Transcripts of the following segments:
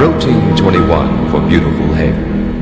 Protein 21 for beautiful hair.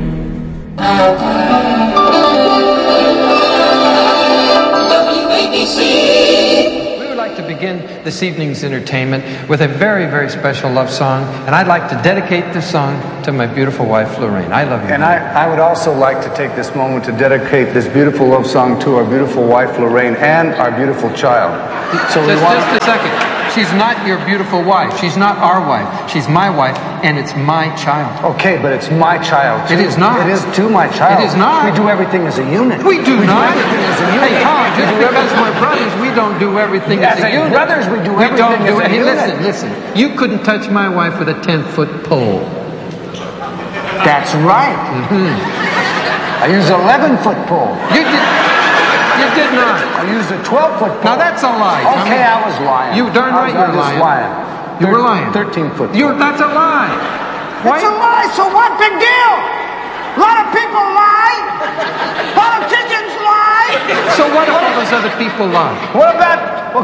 We would like to begin this evening's entertainment with a very, very special love song, and I'd like to dedicate this song to my beautiful wife, Lorraine. I love you. And I would also like to take this moment to dedicate this beautiful love song to our beautiful wife, Lorraine, and our beautiful child. So just a second. She's not your beautiful wife. She's not our wife. She's my wife, and it's my child. Okay, but it's my child, too. It is not. It is too my child. It is not. We do everything as a unit. We do not. Do everything as a unit. Hey, Tom, just because we're brothers, we don't do everything as a unit. Brothers, we do everything as a unit. Hey, listen. You couldn't touch my wife with a 10-foot pole. That's right. I use an 11-foot pole. You did not. I used a 12-foot pole. Now that's a lie. Okay, I was lying. You darn right you're lying. You were lying. 13-foot. That's a lie. Why? It's a lie, so what? Big deal. A lot of people lie. Politicians lie. So what if all those other people lie? What about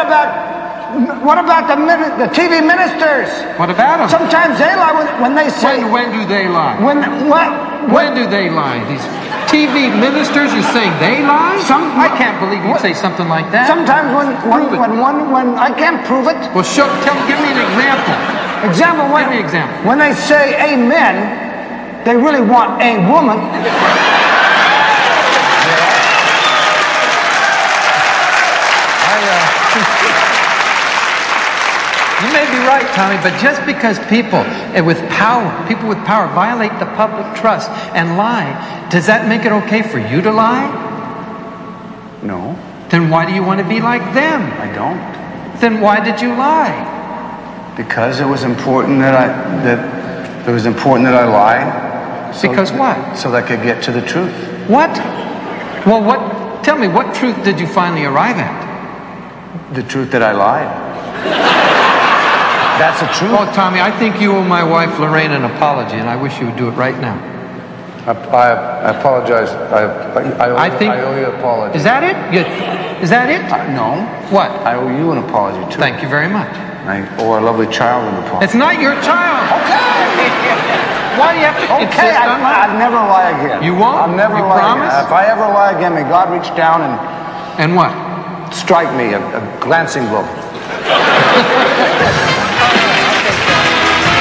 the TV ministers? What about them? Sometimes they lie when they say... When do they lie? When do they lie? These TV ministers, you're saying they lie? I can't believe you'd say something like that. Sometimes when I can't prove it. Well, give me an example. Give me an example. When they say amen, they really want a woman. You may be right, Tommy, but just because people with power violate the public trust and lie, does that make it okay for you to lie? No. Then why do you want to be like them? I don't. Then why did you lie? Because it was important that I lie. Because what? So that I could get to the truth. What? Well, tell me, what truth did you finally arrive at? The truth that I lied. That's the truth. Oh, Tommy, I think you owe my wife, Lorraine, an apology, and I wish you would do it right now. I apologize. I owe you an apology. Is that it? Is that it? No. What? I owe you an apology, too. Thank you very much. I owe our lovely child an apology. It's not your child. Okay. Why do you have to insist on that? I'll never lie again. You won't? I'll never you lie promise? again. If I ever lie again, may God reach down and... And what? Strike me, a glancing blow.